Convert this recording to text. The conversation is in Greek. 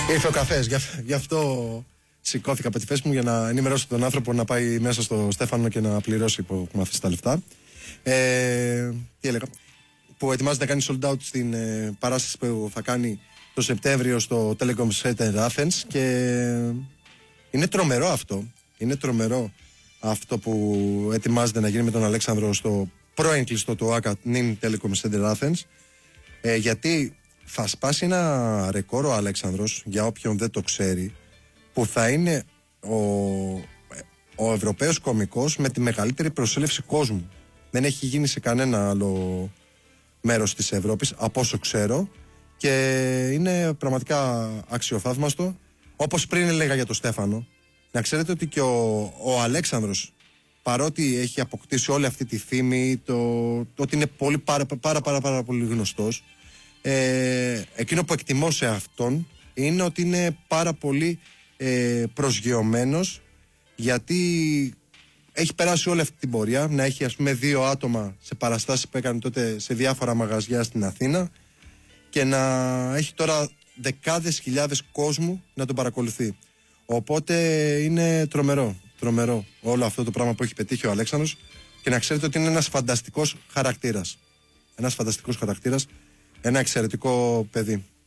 Ήρθε ο καφές, γι' αυτό σηκώθηκα από τη θέση μου για να ενημερώσω τον άνθρωπο να πάει μέσα στο Στέφανο και να πληρώσει που έχουμε αφήσει τα λεφτά. Τι έλεγα, που ετοιμάζεται να κάνει sold out στην παράσταση που θα κάνει το Σεπτέμβριο στο Telecom Center Athens και είναι τρομερό αυτό. Είναι τρομερό αυτό που ετοιμάζεται να γίνει με τον Αλέξανδρο στο πρώην κλειστό του ΆΚΑ νυν Telecom Center Athens, γιατί θα σπάσει ένα ρεκόρ ο Αλέξανδρος, για όποιον δεν το ξέρει, που θα είναι ο Ευρωπαίος κωμικός με τη μεγαλύτερη προσέλευση κόσμου. Δεν έχει γίνει σε κανένα άλλο μέρος της Ευρώπης, από όσο ξέρω, και είναι πραγματικά αξιοθαύμαστο. Όπως πριν έλεγα για τον Στέφανο, να ξέρετε ότι και ο Αλέξανδρος, παρότι έχει αποκτήσει όλη αυτή τη φήμη, το ότι είναι πάρα πολύ γνωστός, εκείνο που εκτιμώ σε αυτόν είναι ότι είναι πάρα πολύ προσγειωμένος, γιατί έχει περάσει όλη αυτή την πορεία, να έχει ας πούμε 2 άτομα σε παραστάσεις που έκανε τότε σε διάφορα μαγαζιά στην Αθήνα και να έχει τώρα δεκάδες χιλιάδες κόσμου να τον παρακολουθεί. Οπότε είναι τρομερό όλο αυτό το πράγμα που έχει πετύχει ο Αλέξανδρος, και να ξέρετε ότι είναι ένας φανταστικός χαρακτήρας. Ένα εξαιρετικό παιδί.